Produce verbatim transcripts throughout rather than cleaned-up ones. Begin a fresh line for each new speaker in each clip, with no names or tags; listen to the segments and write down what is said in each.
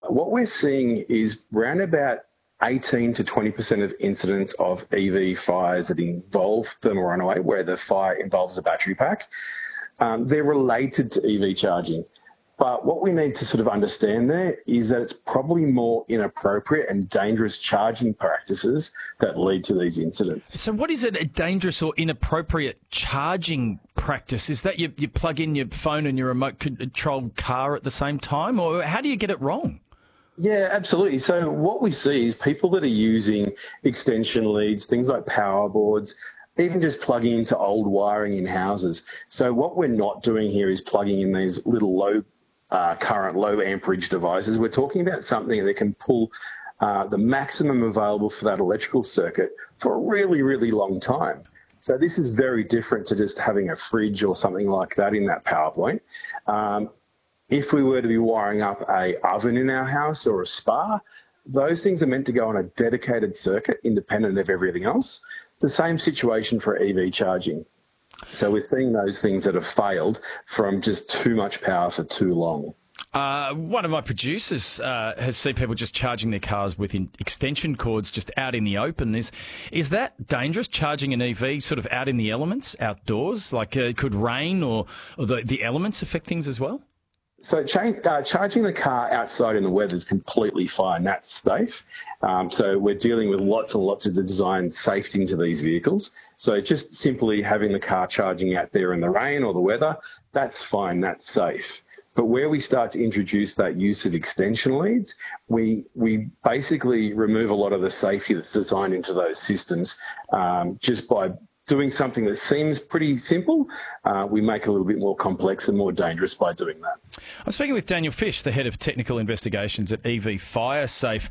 what we're seeing is around about eighteen to twenty percent of incidents of E V fires that involve thermal runaway, where the fire involves a battery pack, um, they're related to E V charging. But what we need to sort of understand there is that it's probably more inappropriate and dangerous charging practices that lead to these incidents.
So what is it, a dangerous or inappropriate charging practice? Is that you, you plug in your phone and your remote controlled car at the same time, or how do you get it wrong?
Yeah, absolutely. So what we see is people that are using extension leads, things like power boards, even just plugging into old wiring in houses. So what we're not doing here is plugging in these little low uh, current, low amperage devices. We're talking about something that can pull uh, the maximum available for that electrical circuit for a really, really long time. So this is very different to just having a fridge or something like that in that power point. Um, if we were to be wiring up a oven in our house or a spa, those things are meant to go on a dedicated circuit independent of everything else. The same situation for E V charging. So we're seeing those things that have failed from just too much power for too long.
Uh, one of my producers uh, has seen people just charging their cars with in extension cords just out in the open. Is is that dangerous, charging an E V sort of out in the elements, outdoors? Like uh, could rain or, or the, the elements affect things as well?
So cha- uh, charging the car outside in the weather is completely fine. That's safe. Um, so we're dealing with lots and lots of the design safety into these vehicles. So just simply having the car charging out there in the rain or the weather, that's fine. That's safe. But where we start to introduce that use of extension leads, we we basically remove a lot of the safety that's designed into those systems um, just by doing something that seems pretty simple. Uh, we make it a little bit more complex and more dangerous by doing that.
I'm speaking with Daniel Fish, the head of technical investigations at E V FireSafe,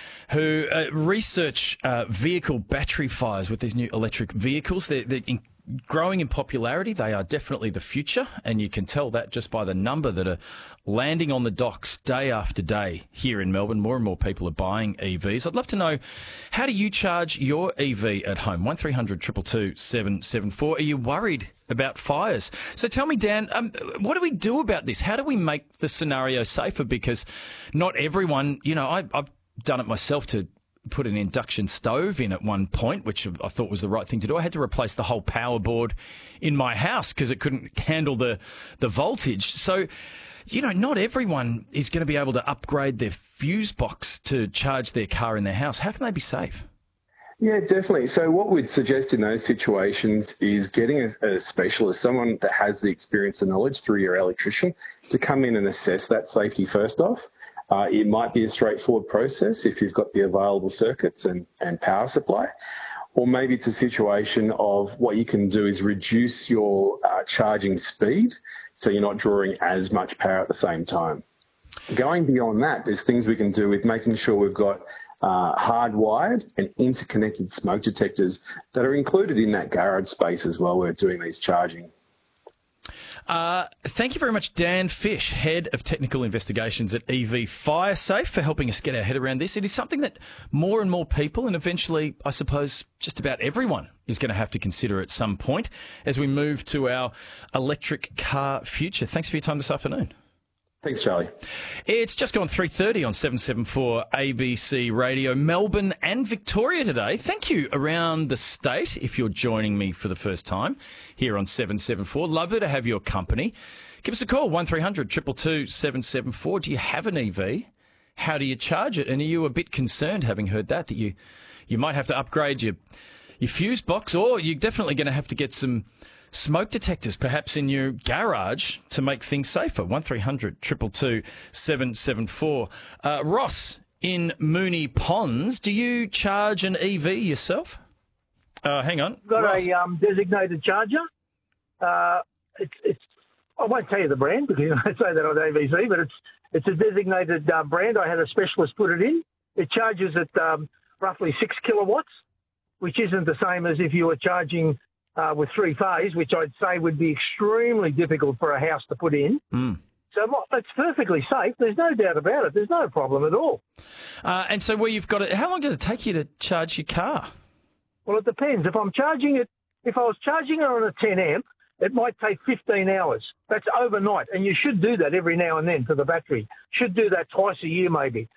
who uh, research uh, vehicle battery fires with these new electric vehicles. They're, they're in growing in popularity. They are definitely the future, and you can tell that just by the number that are landing on the docks day after day here in Melbourne. More and more people are buying E Vs. I'd love to know, how do you charge your E V at home? one three hundred two two two seven seven four. Are you worried about fires? So tell me, Dan, um, what do we do about this? How do we make the scenario safer? Because not everyone, you know, I, I've done it myself to put an induction stove in at one point, which I thought was the right thing to do. I had to replace the whole power board in my house because it couldn't handle the, the voltage. So, you know, not everyone is going to be able to upgrade their fuse box to charge their car in their house. How can they be safe?
Yeah, definitely. So what we'd suggest in those situations is getting a, a specialist, someone that has the experience and knowledge through your electrician, to come in and assess that safety first off. Uh, it might be a straightforward process if you've got the available circuits and, and power supply, or maybe it's a situation of what you can do is reduce your uh, charging speed so you're not drawing as much power at the same time. Going beyond that, there's things we can do with making sure we've got uh, hardwired and interconnected smoke detectors that are included in that garage space as well. We're doing these charging.
Uh, thank you very much, Dan Fish, Head of Technical Investigations at E V FireSafe, for helping us get our head around this. It is something that more and more people, and eventually, I suppose, just about everyone, is going to have to consider at some point as we move to our electric car future. Thanks for your time this afternoon.
Thanks, Charlie.
It's just gone three thirty on seven seventy-four A B C Radio, Melbourne and Victoria today. Thank you around the state if you're joining me for the first time here on seven seventy-four. Lovely to have your company. Give us a call, one three hundred two two two seven seven four. Do you have an E V? How do you charge it? And are you a bit concerned, having heard that, that you, you might have to upgrade your, your fuse box, or you're definitely going to have to get some smoke detectors, perhaps in your garage, to make things safer? one three hundred two two two seven seven four. Uh, Ross in Moonee Ponds, do you charge an E V yourself? Uh, hang on.
Got
Ross.
a um, designated charger. Uh, it's, it's, I won't tell you the brand because I say that on A B C, but it's it's a designated uh, brand. I had a specialist put it in. It charges at um, roughly six kilowatts, which isn't the same as if you were charging Uh, with three phase, which I'd say would be extremely difficult for a house to put in.
Mm.
So it's perfectly safe. There's no doubt about it. There's no problem at all.
Uh, and so where you've got it, how long does it take you to charge your car?
Well, it depends. If I'm charging it, if I was charging it on a ten amp, it might take fifteen hours. That's overnight, and you should do that every now and then for the battery. Should do that twice a year maybe.